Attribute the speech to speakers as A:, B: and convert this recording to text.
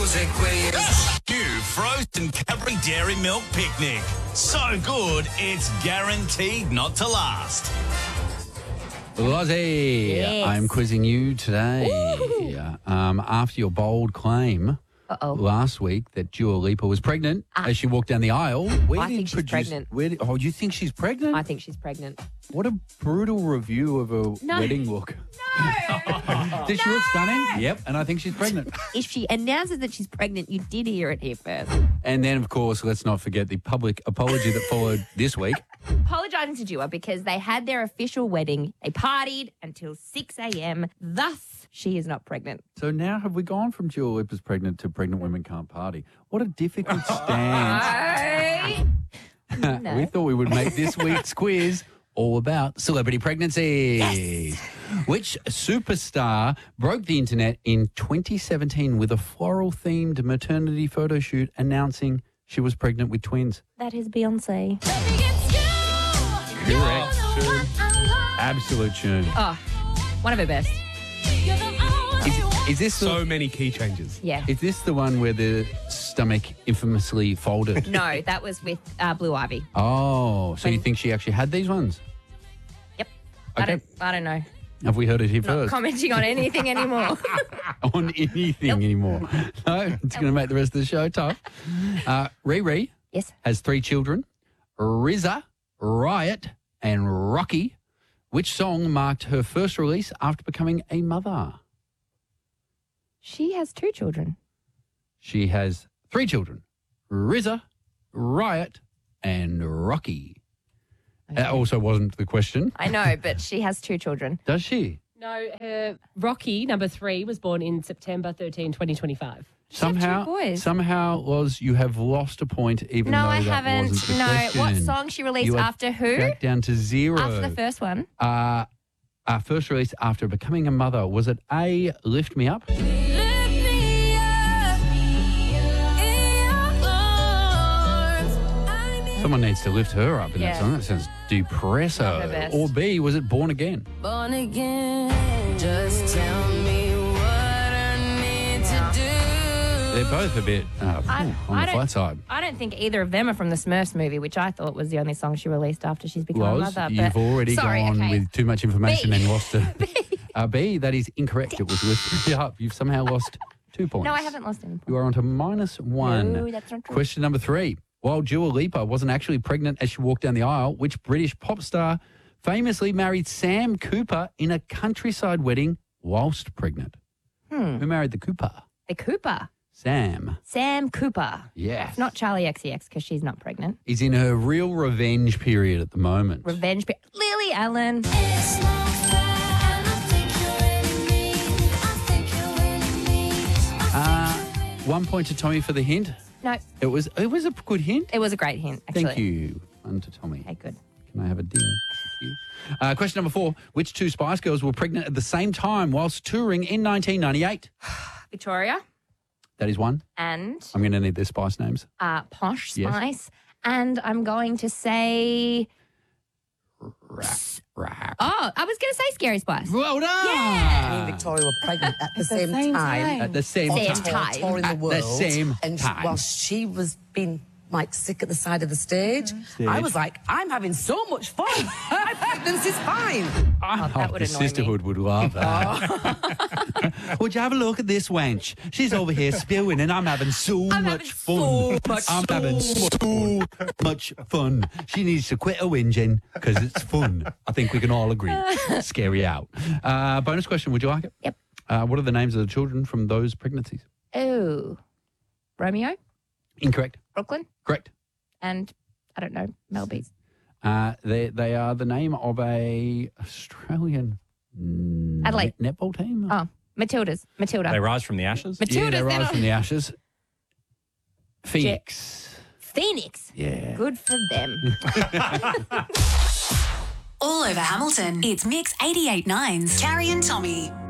A: music with you.
B: New frozen Cadbury Dairy Milk Picnic. So good, it's guaranteed not to last.
C: Lozzie,
D: Yes.
C: I'm quizzing you today. After your bold claim last week that Dua Lipa was pregnant as she walked down the aisle.
D: I think she's pregnant.
C: You think she's pregnant?
D: I think she's pregnant.
C: What a brutal review of a wedding look. Did she look stunning? Yep, and I think she's pregnant.
D: If she announces that she's pregnant, you did hear it here first.
C: And then, of course, let's not forget the public apology that followed this week.
D: Apologising to Dua because they had their official wedding. They partied until 6 a.m. Thus, she is not pregnant.
C: So now have we gone from Dua Lipa's pregnant to pregnant women can't party? What a difficult stance.
D: No.
C: We thought we would make this week's quiz all about celebrity pregnancies.
D: Yes.
C: Which superstar broke the internet in 2017 with a floral-themed maternity photo shoot announcing she was pregnant with twins?
D: That is Beyonce.
C: Correct. Absolute tune.
D: Oh, one of her best.
C: Is this
E: So many key changes.
D: Yeah.
C: Is this the one where the stomach infamously folded?
D: No, that was with Blue Ivy.
C: Oh, so you think she actually had these ones?
D: Yep.
C: Okay.
D: I don't know.
C: Have we heard it here
D: Not
C: first?
D: commenting on anything anymore.
C: On anything anymore. No, it's going to make the rest of the show tough. Riri
D: Yes.
C: has 3 children, RZA, Riot, and Rocky. Which song marked her first release after becoming a mother?
D: She has 2 children.
C: She has 3 children, RZA, Riot, and Rocky. That also wasn't the question.
D: I know, but she has 2 children.
C: Does she?
F: No, her Rocky, number 3, was born in September 13, 2025.
C: Somehow,
D: boys.
C: Loz, you have lost a point even
D: No,
C: though
D: I
C: that
D: haven't.
C: wasn't the
D: No.
C: question.
D: What song she released
C: You are
D: after who?
C: back down to 0.
D: After the first one.
C: First release after becoming a mother. Was it A, Lift Me Up? Someone needs to lift her up in that
D: Yeah.
C: song. That sounds
D: Not her
C: depresso.
D: best.
C: Or B, was it Born Again?
G: Born again, just tell me what I need to do.
C: They're both a bit on the flat side.
D: I don't think either of them are from the Smurfs movie, which I thought was the only song she released after she's become a
C: Loz,
D: mother.
C: you've already gone
D: okay.
C: with too much information
D: B.
C: and lost a B. That is incorrect. It was Lift Me Up. You've somehow lost 2 points.
D: No, I haven't lost any.
C: You are on to -1.
D: No, that's not true.
C: Question number 3. While Dua Lipa wasn't actually pregnant as she walked down the aisle, which British pop star famously married Sam Cooper in a countryside wedding whilst pregnant? Who married the Cooper?
D: The Cooper.
C: Sam
D: Cooper.
C: Yes.
D: It's not Charlie XCX because she's not pregnant.
C: Is in her real revenge period at the moment.
D: Revenge. Lily Allen.
G: It's not fair, and I think you're winning me. I think you're winning me.
C: 1 point to Tommy for the hint.
D: No,
C: It was a good hint.
D: it was a great hint, actually.
C: Thank you. 1 to Tommy.
D: Okay, good.
C: Can I have a ding? Thank you. Question number 4. Which 2 Spice Girls were pregnant at the same time whilst touring in 1998?
D: Victoria
C: That is 1.
D: and
C: I'm going to need their Spice names.
D: Posh
C: Yes.
D: Spice. And I'm going to say...
C: Rap.
D: Oh, I was going to say Scary Spice.
C: Well done.
H: Me and Victoria were pregnant at the same time.
C: At the same
D: Same
C: time.
D: time.
H: Touring the
C: At the
H: world.
C: same
H: and
C: time.
H: while she was being like sick at the side of the stage, I was like, I'm having so much fun. My pregnancy's fine.
D: that would
C: the
D: annoy me.
C: sisterhood would love that. Would you have a look at this wench? She's over here spewing and I'm having so much fun. I'm having so much fun. She needs to quit her whinging because it's fun. I think we can all agree. Scary out. Bonus question, would you like it?
D: Yep.
C: What are the names of the children from those pregnancies?
D: Oh. Romeo,
C: Incorrect.
D: Brooklyn,
C: Correct.
D: and I don't know, Melby's.
C: They are the name of a Australian
D: Adelaide.
C: netball team.
D: Oh, Matilda.
E: They rise from the ashes.
C: Yeah,
D: Matilda's
C: they
D: they're
C: rise
D: not-
C: from the ashes. Phoenix.
D: Phoenix.
C: Yeah.
D: Good for them.
I: All over Hamilton, it's Mix 88.9's Carrie and Tommy.